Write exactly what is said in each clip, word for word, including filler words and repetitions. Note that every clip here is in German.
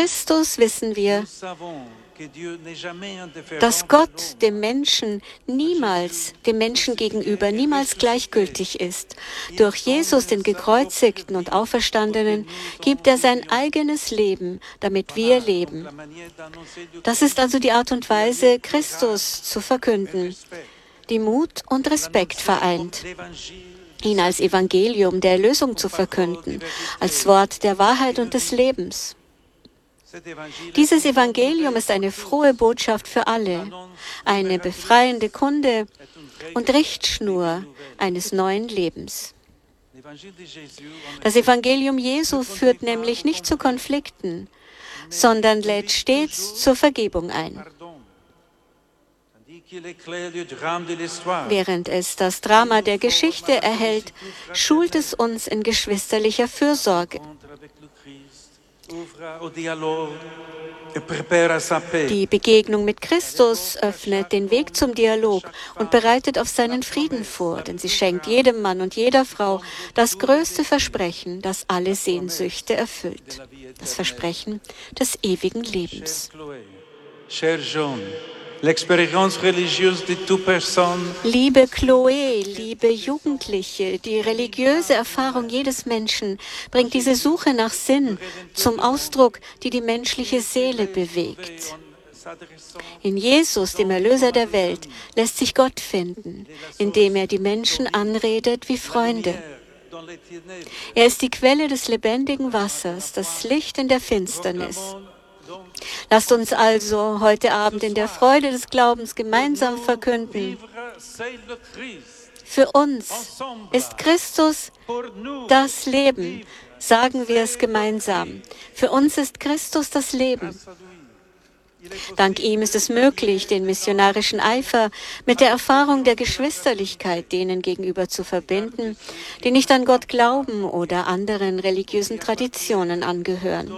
Christus wissen wir, dass Gott dem Menschen niemals, dem Menschen gegenüber niemals gleichgültig ist. Durch Jesus, den Gekreuzigten und Auferstandenen, gibt er sein eigenes Leben, damit wir leben. Das ist also die Art und Weise, Christus zu verkünden, die Mut und Respekt vereint. Ihn als Evangelium der Erlösung zu verkünden, als Wort der Wahrheit und des Lebens. Dieses Evangelium ist eine frohe Botschaft für alle, eine befreiende Kunde und Richtschnur eines neuen Lebens. Das Evangelium Jesu führt nämlich nicht zu Konflikten, sondern lädt stets zur Vergebung ein. Während es das Drama der Geschichte erhält, schult es uns in geschwisterlicher Fürsorge. Die Begegnung mit Christus öffnet den Weg zum Dialog und bereitet auf seinen Frieden vor, denn sie schenkt jedem Mann und jeder Frau das größte Versprechen, das alle Sehnsüchte erfüllt, das Versprechen des ewigen Lebens. Liebe Chloe, liebe Jugendliche, die religiöse Erfahrung jedes Menschen bringt diese Suche nach Sinn zum Ausdruck, die die menschliche Seele bewegt. In Jesus, dem Erlöser der Welt, lässt sich Gott finden, indem er die Menschen anredet wie Freunde. Er ist die Quelle des lebendigen Wassers, das Licht in der Finsternis. Lasst uns also heute Abend in der Freude des Glaubens gemeinsam verkünden: Für uns ist Christus das Leben. Sagen wir es gemeinsam. Für uns ist Christus das Leben. Dank ihm ist es möglich, den missionarischen Eifer mit der Erfahrung der Geschwisterlichkeit denen gegenüber zu verbinden, die nicht an Gott glauben oder anderen religiösen Traditionen angehören.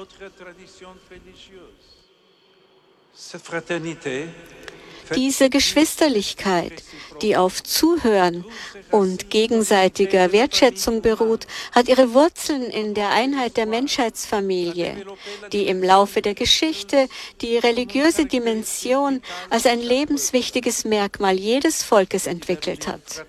Diese Geschwisterlichkeit, die auf Zuhören und gegenseitiger Wertschätzung beruht, hat ihre Wurzeln in der Einheit der Menschheitsfamilie, die im Laufe der Geschichte die religiöse Dimension als ein lebenswichtiges Merkmal jedes Volkes entwickelt hat.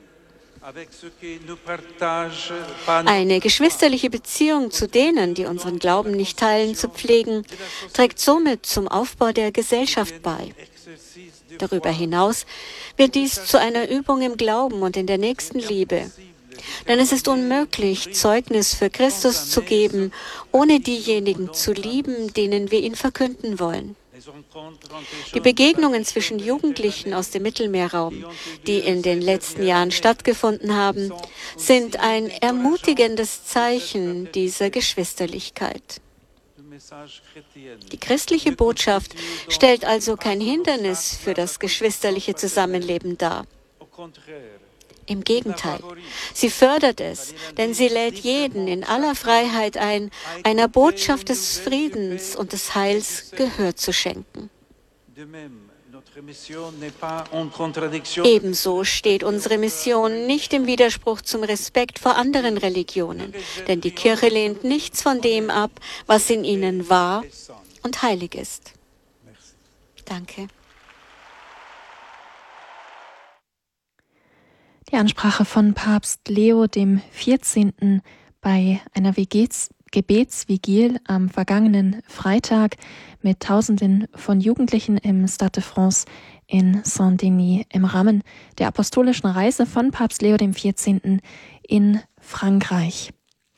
Eine geschwisterliche Beziehung zu denen, die unseren Glauben nicht teilen, zu pflegen, trägt somit zum Aufbau der Gesellschaft bei. Darüber hinaus wird dies zu einer Übung im Glauben und in der Nächstenliebe. Denn es ist unmöglich, Zeugnis für Christus zu geben, ohne diejenigen zu lieben, denen wir ihn verkünden wollen. Die Begegnungen zwischen Jugendlichen aus dem Mittelmeerraum, die in den letzten Jahren stattgefunden haben, sind ein ermutigendes Zeichen dieser Geschwisterlichkeit. Die christliche Botschaft stellt also kein Hindernis für das geschwisterliche Zusammenleben dar. Im Gegenteil, sie fördert es, denn sie lädt jeden in aller Freiheit ein, einer Botschaft des Friedens und des Heils Gehör zu schenken. Ebenso steht unsere Mission nicht im Widerspruch zum Respekt vor anderen Religionen, denn die Kirche lehnt nichts von dem ab, was in ihnen wahr und heilig ist. Danke. Die Ansprache von Papst Leo dem vierzehnten bei einer Gebetsvigil am vergangenen Freitag mit Tausenden von Jugendlichen im Stade de France in Saint-Denis im Rahmen der apostolischen Reise von Papst Leo dem vierzehnten in Frankreich.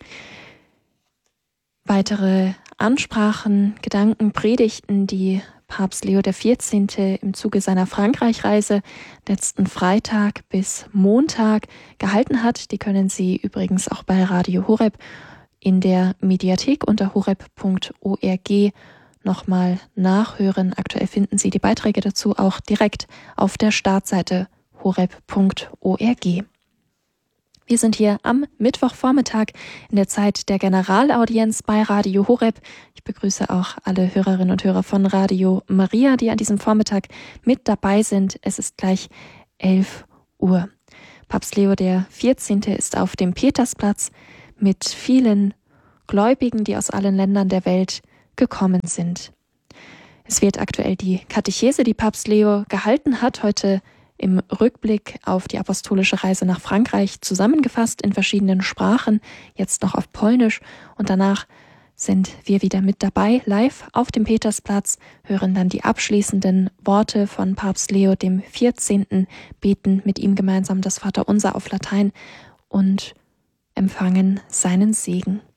Weitere Ansprachen, Gedanken, Predigten, die Papst Leo der vierzehnte im Zuge seiner Frankreich-Reise letzten Freitag bis Montag gehalten hat, die können Sie übrigens auch bei Radio Horeb in der Mediathek unter horeb punkt org nochmal nachhören. Aktuell finden Sie die Beiträge dazu auch direkt auf der Startseite horeb punkt org. Wir sind hier am Mittwochvormittag in der Zeit der Generalaudienz bei Radio Horeb. Ich begrüße auch alle Hörerinnen und Hörer von Radio Maria, die an diesem Vormittag mit dabei sind. Es ist gleich elf Uhr. Papst Leo der vierzehnte ist auf dem Petersplatz mit vielen Gläubigen, die aus allen Ländern der Welt gekommen sind. Es wird aktuell die Katechese, die Papst Leo gehalten hat, heute im Rückblick auf die apostolische Reise nach Frankreich zusammengefasst in verschiedenen Sprachen, jetzt noch auf Polnisch, und danach sind wir wieder mit dabei, live auf dem Petersplatz, hören dann die abschließenden Worte von Papst Leo dem vierzehnten, beten mit ihm gemeinsam das Vaterunser auf Latein und empfangen seinen Segen.